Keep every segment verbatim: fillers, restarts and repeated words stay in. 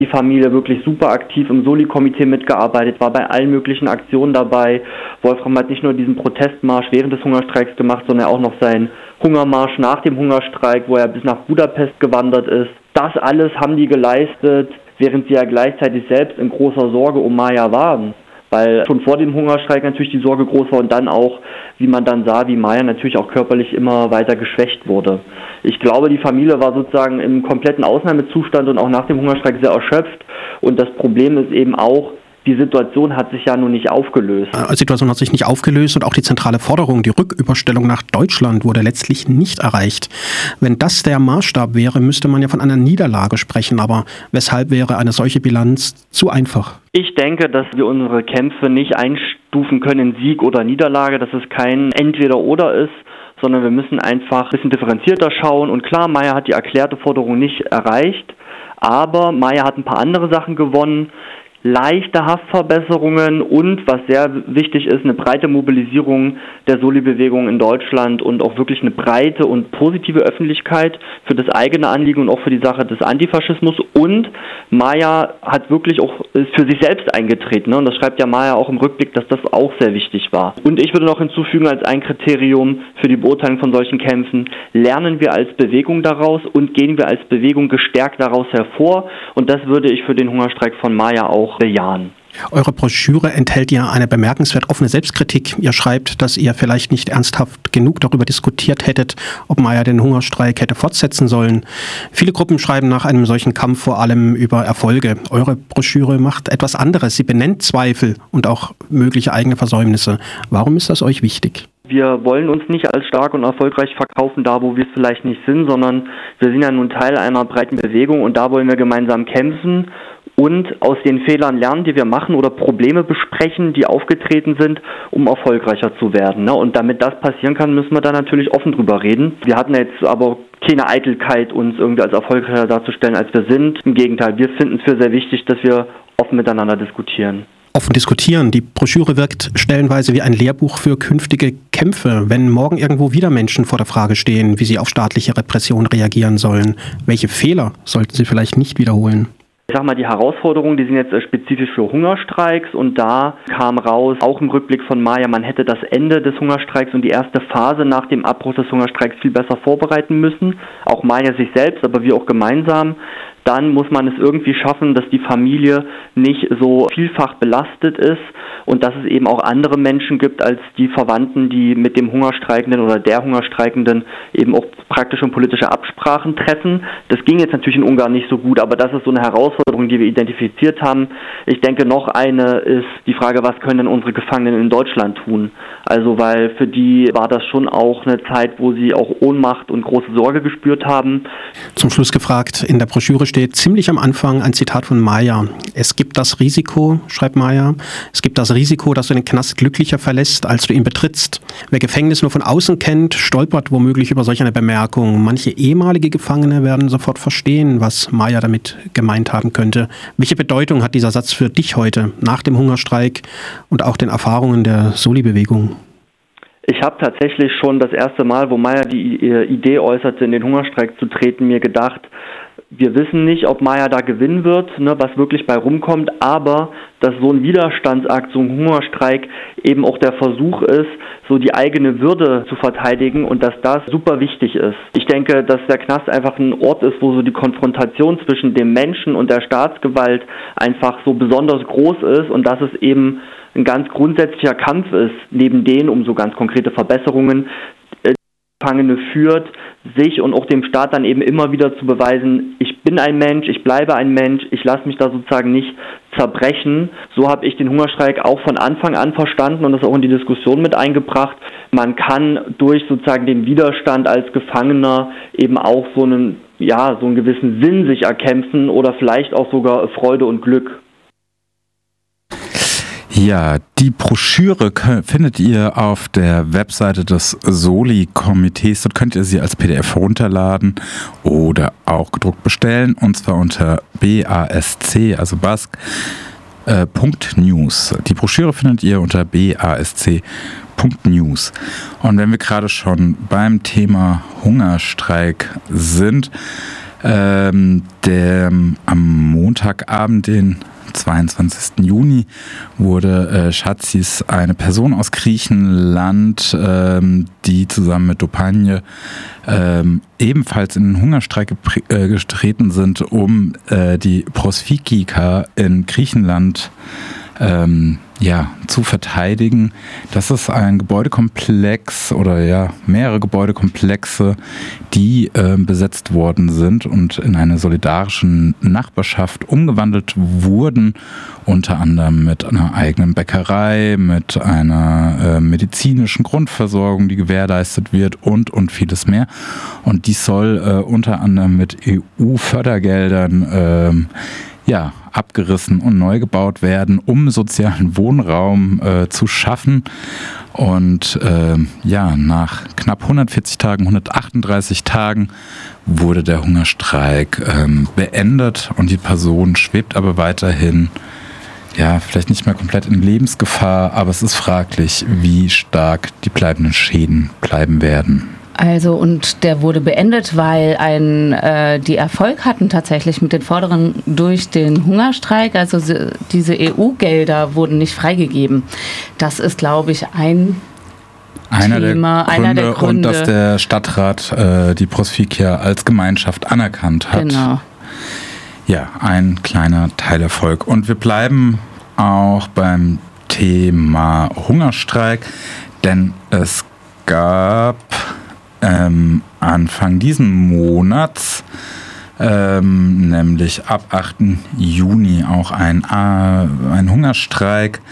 Die Familie wirklich super aktiv im Soli-Komitee mitgearbeitet, war bei allen möglichen Aktionen dabei. Wolfram hat nicht nur diesen Protestmarsch während des Hungerstreiks gemacht, sondern auch noch seinen Hungermarsch nach dem Hungerstreik, wo er bis nach Budapest gewandert ist. Das alles haben die geleistet, während sie ja gleichzeitig selbst in großer Sorge um Maya waren. Weil schon vor dem Hungerstreik natürlich die Sorge groß war und dann auch, wie man dann sah, wie Maya natürlich auch körperlich immer weiter geschwächt wurde. Ich glaube, die Familie war sozusagen im kompletten Ausnahmezustand und auch nach dem Hungerstreik sehr erschöpft. Und das Problem ist eben auch, die Situation hat sich ja nun nicht aufgelöst. Die Situation hat sich nicht aufgelöst und auch die zentrale Forderung, die Rücküberstellung nach Deutschland, wurde letztlich nicht erreicht. Wenn das der Maßstab wäre, müsste man ja von einer Niederlage sprechen. Aber weshalb wäre eine solche Bilanz zu einfach? Ich denke, dass wir unsere Kämpfe nicht einstufen können in Sieg oder Niederlage, dass es kein Entweder-Oder ist, sondern wir müssen einfach ein bisschen differenzierter schauen. Und klar, Maya hat die erklärte Forderung nicht erreicht, aber Maya hat ein paar andere Sachen gewonnen. Leichte Haftverbesserungen und, was sehr wichtig ist, eine breite Mobilisierung der Soli-Bewegung in Deutschland und auch wirklich eine breite und positive Öffentlichkeit für das eigene Anliegen und auch für die Sache des Antifaschismus. Und Maya hat wirklich auch ist für sich selbst eingetreten, ne? Und das schreibt ja Maya auch im Rückblick, dass das auch sehr wichtig war. Und ich würde noch hinzufügen als ein Kriterium für die Beurteilung von solchen Kämpfen, lernen wir als Bewegung daraus und gehen wir als Bewegung gestärkt daraus hervor. Und das würde ich für den Hungerstreik von Maya auch bejahen. Eure Broschüre enthält ja eine bemerkenswert offene Selbstkritik. Ihr schreibt, dass ihr vielleicht nicht ernsthaft genug darüber diskutiert hättet, ob Maya den Hungerstreik hätte fortsetzen sollen. Viele Gruppen schreiben nach einem solchen Kampf vor allem über Erfolge. Eure Broschüre macht etwas anderes. Sie benennt Zweifel und auch mögliche eigene Versäumnisse. Warum ist das euch wichtig? Wir wollen uns nicht als stark und erfolgreich verkaufen, da wo wir es vielleicht nicht sind, sondern wir sind ja nun Teil einer breiten Bewegung und da wollen wir gemeinsam kämpfen und aus den Fehlern lernen, die wir machen oder Probleme besprechen, die aufgetreten sind, um erfolgreicher zu werden. Und damit das passieren kann, müssen wir da natürlich offen drüber reden. Wir hatten jetzt aber keine Eitelkeit, uns irgendwie als erfolgreicher darzustellen, als wir sind. Im Gegenteil, wir finden es für sehr wichtig, dass wir offen miteinander diskutieren. Offen diskutieren. Die Broschüre wirkt stellenweise wie ein Lehrbuch für künftige Kämpfe. Wenn morgen irgendwo wieder Menschen vor der Frage stehen, wie sie auf staatliche Repression reagieren sollen, welche Fehler sollten sie vielleicht nicht wiederholen? Ich sag mal, die Herausforderungen, die sind jetzt spezifisch für Hungerstreiks und da kam raus, auch im Rückblick von Maya, man hätte das Ende des Hungerstreiks und die erste Phase nach dem Abbruch des Hungerstreiks viel besser vorbereiten müssen. Auch Maya sich selbst, aber wir auch gemeinsam. Dann muss man es irgendwie schaffen, dass die Familie nicht so vielfach belastet ist und dass es eben auch andere Menschen gibt als die Verwandten, die mit dem Hungerstreikenden oder der Hungerstreikenden eben auch praktische und politische Absprachen treffen. Das ging jetzt natürlich in Ungarn nicht so gut, aber das ist so eine Herausforderung, die wir identifiziert haben. Ich denke, noch eine ist die Frage, was können denn unsere Gefangenen in Deutschland tun? Also, weil für die war das schon auch eine Zeit, wo sie auch Ohnmacht und große Sorge gespürt haben. Zum Schluss gefragt, in der Broschüre steht ziemlich am Anfang ein Zitat von Maya. Es gibt das Risiko, schreibt Maya, es gibt das Risiko, dass du den Knast glücklicher verlässt, als du ihn betrittst. Wer Gefängnis nur von außen kennt, stolpert womöglich über solch eine Bemerkung. Manche ehemalige Gefangene werden sofort verstehen, was Maya damit gemeint haben könnte. Welche Bedeutung hat dieser Satz für dich heute, nach dem Hungerstreik und auch den Erfahrungen der Soli-Bewegung? Ich habe tatsächlich schon das erste Mal, wo Maya die Idee äußerte, in den Hungerstreik zu treten, mir gedacht, wir wissen nicht, ob Maya da gewinnen wird, ne, was wirklich bei rumkommt, aber dass so ein Widerstandsakt, so ein Hungerstreik eben auch der Versuch ist, so die eigene Würde zu verteidigen und dass das super wichtig ist. Ich denke, dass der Knast einfach ein Ort ist, wo so die Konfrontation zwischen dem Menschen und der Staatsgewalt einfach so besonders groß ist und dass es eben ein ganz grundsätzlicher Kampf ist, neben denen um so ganz konkrete Verbesserungen, Gefangene führt, sich und auch dem Staat dann eben immer wieder zu beweisen, ich bin ein Mensch, ich bleibe ein Mensch, ich lasse mich da sozusagen nicht zerbrechen. So habe ich den Hungerstreik auch von Anfang an verstanden und das auch in die Diskussion mit eingebracht. Man kann durch sozusagen den Widerstand als Gefangener eben auch so einen, ja, so einen gewissen Sinn sich erkämpfen oder vielleicht auch sogar Freude und Glück. Ja, die Broschüre findet ihr auf der Webseite des Soli-Komitees. Dort könnt ihr sie als P D F herunterladen oder auch gedruckt bestellen. Und zwar unter B A S C, also Basque, äh, Punkt News. Die Broschüre findet ihr unter B A S C Punkt News. Und wenn wir gerade schon beim Thema Hungerstreik sind, Ähm, der, am Montagabend, den zweiundzwanzigsten Juni, wurde äh, Chatzis, eine Person aus Griechenland, ähm, die zusammen mit Dopagne ähm, ebenfalls in den Hungerstreik gepr- äh, getreten sind, um äh, die Prosfikika in Griechenland ähm, ja, zu verteidigen. Das ist ein Gebäudekomplex oder ja, mehrere Gebäudekomplexe, die äh, besetzt worden sind und in eine solidarische Nachbarschaft umgewandelt wurden, unter anderem mit einer eigenen Bäckerei, mit einer äh, medizinischen Grundversorgung, die gewährleistet wird und, und vieles mehr. Und dies soll äh, unter anderem mit E U-Fördergeldern ähm, ja, abgerissen und neu gebaut werden, um sozialen Wohnraum äh, zu schaffen. Und äh, ja, nach knapp hundertvierzig Tagen, hundertachtunddreißig Tagen wurde der Hungerstreik ähm, beendet und die Person schwebt aber weiterhin, ja, vielleicht nicht mehr komplett in Lebensgefahr, aber es ist fraglich, wie stark die bleibenden Schäden bleiben werden. Also, und der wurde beendet, weil ein, äh, die Erfolg hatten tatsächlich mit den Forderungen durch den Hungerstreik. Also se, diese E U-Gelder wurden nicht freigegeben. Das ist, glaube ich, ein einer Thema, der Gründe, einer der Gründe. Und dass der Stadtrat äh, die Prosfikia als Gemeinschaft anerkannt hat. Genau. Ja, ein kleiner Teilerfolg. Und wir bleiben auch beim Thema Hungerstreik, denn es gab Ähm, Anfang diesen Monats, ähm, nämlich ab achten Juni, auch ein, äh, ein Hungerstreik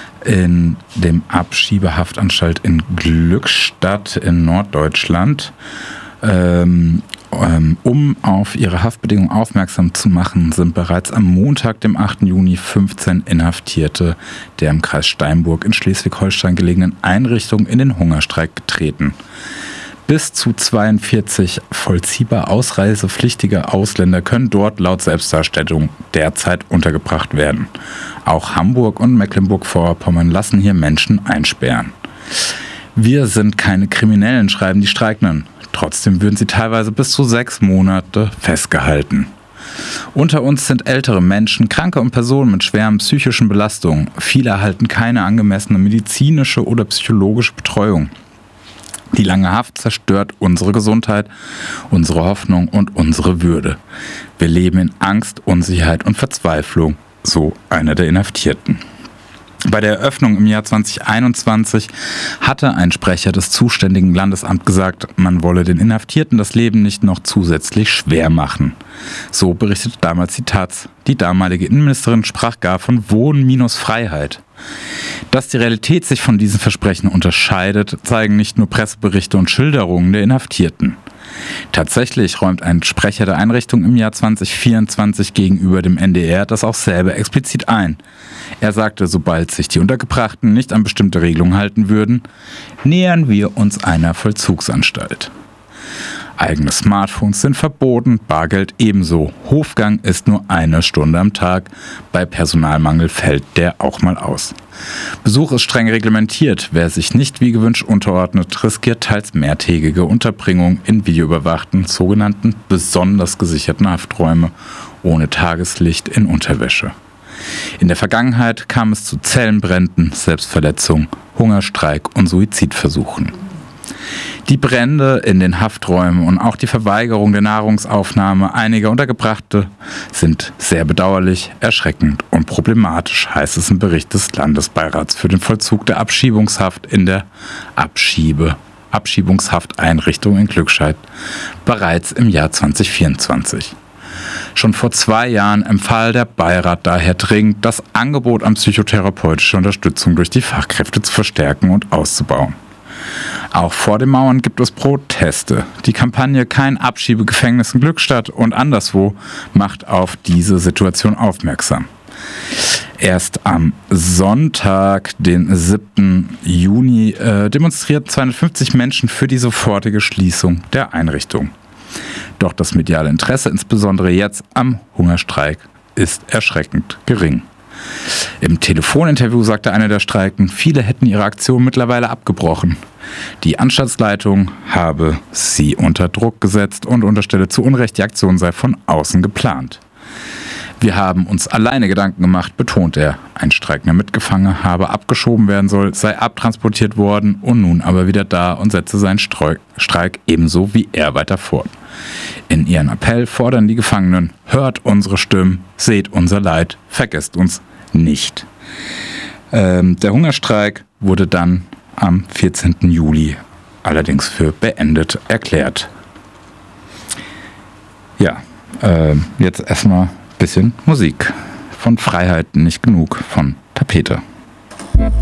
in dem Abschiebehaftanstalt in Glückstadt in Norddeutschland. Ähm, ähm, um auf ihre Haftbedingungen aufmerksam zu machen, sind bereits am Montag, dem achten Juni, fünfzehn Inhaftierte der im Kreis Steinburg in Schleswig-Holstein gelegenen Einrichtung in den Hungerstreik getreten. Bis zu zweiundvierzig vollziehbar ausreisepflichtige Ausländer können dort laut Selbstdarstellung derzeit untergebracht werden. Auch Hamburg und Mecklenburg-Vorpommern lassen hier Menschen einsperren. Wir sind keine Kriminellen, schreiben die Streikenden. Trotzdem würden sie teilweise bis zu sechs Monate festgehalten. Unter uns sind ältere Menschen, Kranke und Personen mit schweren psychischen Belastungen. Viele erhalten keine angemessene medizinische oder psychologische Betreuung. Die lange Haft zerstört unsere Gesundheit, unsere Hoffnung und unsere Würde. Wir leben in Angst, Unsicherheit und Verzweiflung, so einer der Inhaftierten. Bei der Eröffnung im Jahr zweitausendeinundzwanzig hatte ein Sprecher des zuständigen Landesamts gesagt, man wolle den Inhaftierten das Leben nicht noch zusätzlich schwer machen. So berichtete damals die Taz. Die damalige Innenministerin sprach gar von Wohnen minus Freiheit. Dass die Realität sich von diesen Versprechen unterscheidet, zeigen nicht nur Presseberichte und Schilderungen der Inhaftierten. Tatsächlich räumt ein Sprecher der Einrichtung im Jahr zweitausendvierundzwanzig gegenüber dem N D R das auch selber explizit ein. Er sagte, sobald sich die Untergebrachten nicht an bestimmte Regelungen halten würden, nähern wir uns einer Vollzugsanstalt. Eigene Smartphones sind verboten, Bargeld ebenso. Hofgang ist nur eine Stunde am Tag. Bei Personalmangel fällt der auch mal aus. Besuch ist streng reglementiert. Wer sich nicht wie gewünscht unterordnet, riskiert teils mehrtägige Unterbringung in videoüberwachten, sogenannten besonders gesicherten Hafträume ohne Tageslicht in Unterwäsche. In der Vergangenheit kam es zu Zellenbränden, Selbstverletzungen, Hungerstreik und Suizidversuchen. Die Brände in den Hafträumen und auch die Verweigerung der Nahrungsaufnahme einiger Untergebrachte sind sehr bedauerlich, erschreckend und problematisch, heißt es im Bericht des Landesbeirats für den Vollzug der Abschiebungshaft in der Abschiebe, Abschiebungshafteinrichtung in Glückstadt bereits im Jahr zweitausendvierundzwanzig. Schon vor zwei Jahren empfahl der Beirat daher dringend, das Angebot an psychotherapeutischer Unterstützung durch die Fachkräfte zu verstärken und auszubauen. Auch vor den Mauern gibt es Proteste. Die Kampagne Kein Abschiebegefängnis in Glückstadt und anderswo macht auf diese Situation aufmerksam. Erst am Sonntag, den siebten Juni, äh, demonstrierten zweihundertfünfzig Menschen für die sofortige Schließung der Einrichtung. Doch das mediale Interesse, insbesondere jetzt am Hungerstreik, ist erschreckend gering. Im Telefoninterview sagte einer der Streikenden, viele hätten ihre Aktion mittlerweile abgebrochen. Die Anstaltsleitung habe sie unter Druck gesetzt und unterstelle zu Unrecht, die Aktion sei von außen geplant. Wir haben uns alleine Gedanken gemacht, betont er. Ein streikender Mitgefangener habe abgeschoben werden sollen, sei abtransportiert worden und nun aber wieder da und setze seinen Streik ebenso wie er weiter fort. In ihrem Appell fordern die Gefangenen: Hört unsere Stimmen, seht unser Leid, vergesst uns nicht. Ähm, der Hungerstreik wurde dann am vierzehnten Juli allerdings für beendet erklärt. Ja, äh, jetzt erstmal bisschen Musik. Von Freiheit nicht genug von Tapete.